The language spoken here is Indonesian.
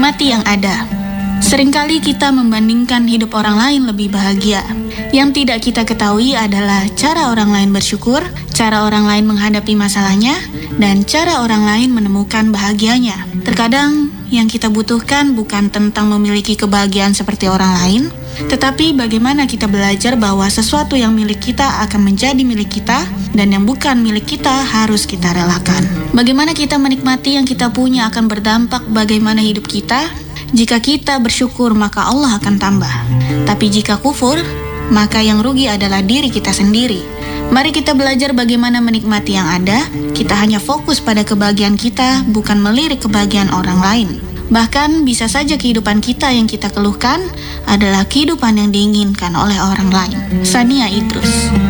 menikmati yang ada. Seringkali kita membandingkan hidup orang lain lebih bahagia. Yang tidak kita ketahui adalah cara orang lain bersyukur, cara orang lain menghadapi masalahnya, dan cara orang lain menemukan bahagianya. Terkadang yang kita butuhkan bukan tentang memiliki kebahagiaan seperti orang lain, tetapi bagaimana kita belajar bahwa sesuatu yang milik kita akan menjadi milik kita, dan yang bukan milik kita harus kita relakan. Bagaimana kita menikmati yang kita punya akan berdampak bagaimana hidup kita. Jika kita bersyukur, maka Allah akan tambah. Tapi jika kufur, maka yang rugi adalah diri kita sendiri. Mari kita belajar bagaimana menikmati yang ada. Kita hanya fokus pada kebahagiaan kita, bukan melirik kebahagiaan orang lain. Bahkan bisa saja kehidupan kita yang kita keluhkan adalah kehidupan yang diinginkan oleh orang lain. Sania Idrus.